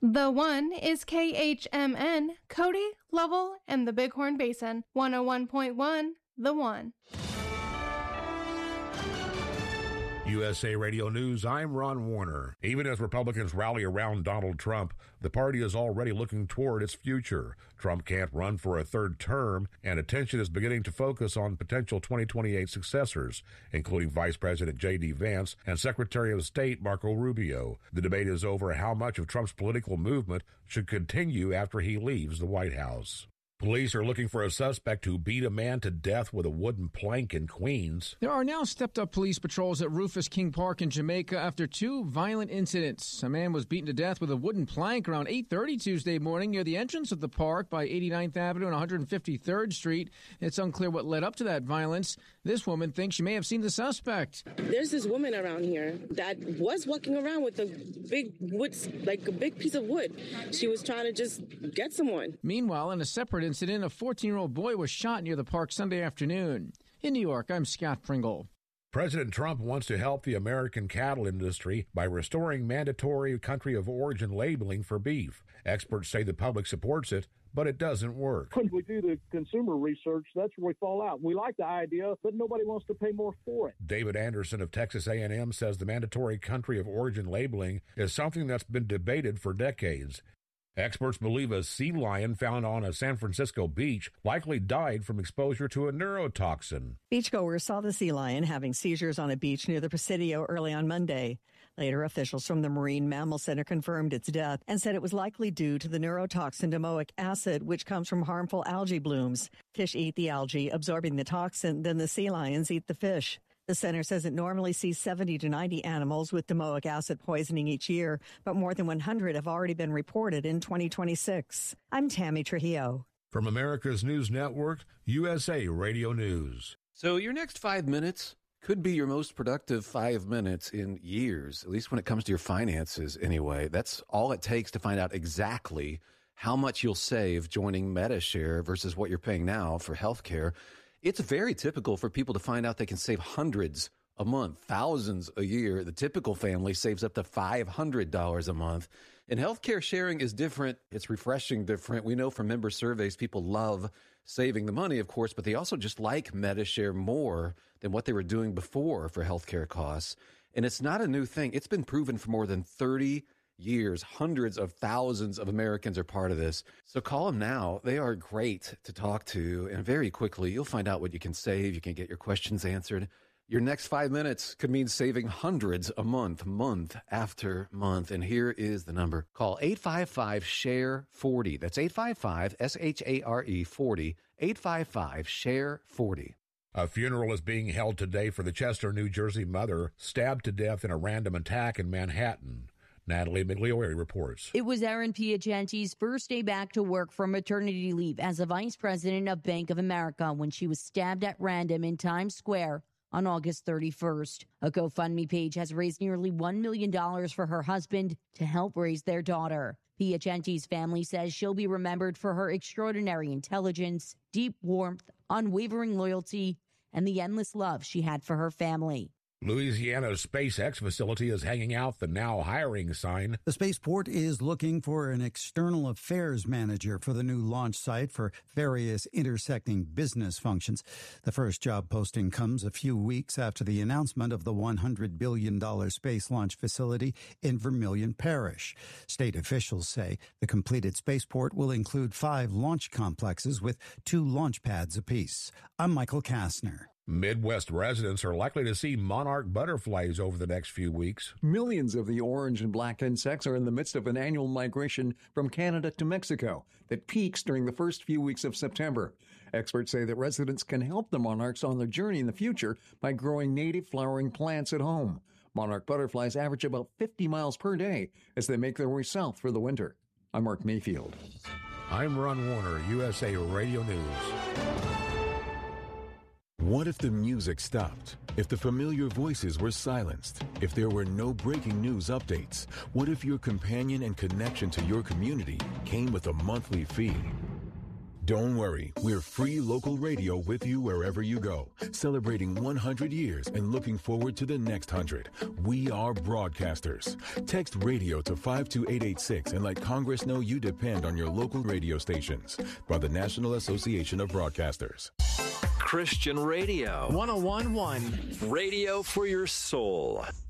The One is KHMN, Cody, Lovell, and the Bighorn Basin. 101.1, The One. USA Radio News, I'm Ron Warner. Even as Republicans rally around Donald Trump, the party is already looking toward its future. Trump can't run for a third term, and attention is beginning to focus on potential 2028 successors, including Vice President J.D. Vance and Secretary of State Marco Rubio. The debate is over how much of Trump's political movement should continue after he leaves the White House. Police are looking for a suspect who beat a man to death with a wooden plank in Queens. There are now stepped-up police patrols at Rufus King Park in Jamaica after two violent incidents. A man was beaten to death with a wooden plank around 8:30 Tuesday morning near the entrance of the park by 89th Avenue and 153rd Street. It's unclear what led up to that violence. This woman thinks she may have seen the suspect. There's this woman around here that was walking around with a big wood, like a big piece of wood. She was trying to just get someone. Meanwhile, in a separate incident, a 14-year-old boy was shot near the park Sunday afternoon. In New York, I'm Scott Pringle. President Trump wants to help the American cattle industry by restoring mandatory country of origin labeling for beef. Experts say the public supports it, but it doesn't work. When we do the consumer research, that's where we fall out. We like the idea, but nobody wants to pay more for it. David Anderson of Texas A&M says the mandatory country of origin labeling is something that's been debated for decades. Experts believe a sea lion found on a San Francisco beach likely died from exposure to a neurotoxin. Beachgoers saw the sea lion having seizures on a beach near the Presidio early on Monday. Later, officials from the Marine Mammal Center confirmed its death and said it was likely due to the neurotoxin domoic acid, which comes from harmful algae blooms. Fish eat the algae, absorbing the toxin, then the sea lions eat the fish. The center says it normally sees 70 to 90 animals with domoic acid poisoning each year, but more than 100 have already been reported in 2026. I'm Tammy Trujillo. From America's News Network, USA Radio News. So your next 5 minutes could be your most productive 5 minutes in years, at least when it comes to your finances anyway. That's all it takes to find out exactly how much you'll save joining Medi-Share versus what you're paying now for health care. It's very typical for people to find out they can save hundreds a month, thousands a year. The typical family saves up to $500 a month. And healthcare sharing is different. It's refreshing different. We know from member surveys, people love saving the money, of course, but they also just like Medi-Share more than what they were doing before for healthcare costs. And it's not a new thing. It's been proven for more than 30 years. Hundreds of thousands of Americans are part of this. So call them now. They are great to talk to. And very quickly, you'll find out what you can save. You can get your questions answered. Your next 5 minutes could mean saving hundreds a month, month after month. And here is the number. Call 855-SHARE-40. That's 855-SHARE 40. 855-SHARE-40. A funeral is being held today for the Chester, New Jersey mother stabbed to death in a random attack in Manhattan. Natalie Migliore reports. It was Erin Piacenti's first day back to work from maternity leave as a vice president of Bank of America when she was stabbed at random in Times Square on August 31st. A GoFundMe page has raised nearly $1 million for her husband to help raise their daughter. Piacenti's family says she'll be remembered for her extraordinary intelligence, deep warmth, unwavering loyalty, and the endless love she had for her family. Louisiana's SpaceX facility is hanging out the now hiring sign. The spaceport is looking for an external affairs manager for the new launch site for various intersecting business functions. The first job posting comes a few weeks after the announcement of the $100 billion space launch facility in Vermilion Parish. State officials say the completed spaceport will include 5 launch complexes with 2 launch pads apiece. I'm Michael Kastner. Midwest residents are likely to see monarch butterflies over the next few weeks. Millions of the orange and black insects are in the midst of an annual migration from Canada to Mexico that peaks during the first few weeks of September. Experts say that residents can help the monarchs on their journey in the future by growing native flowering plants at home. Monarch butterflies average about 50 miles per day as they make their way south for the winter. I'm Mark Mayfield. I'm Ron Warner, USA Radio News. What if the music stopped? If the familiar voices were silenced? If there were no breaking news updates? What if your companion and connection to your community came with a monthly fee? Don't worry, we're free local radio with you wherever you go, celebrating 100 years and looking forward to the next 100. We are broadcasters. Text radio to 52886 and let Congress know you depend on your local radio stations. By the National Association of Broadcasters. Christian Radio. 101.1. Radio for your soul.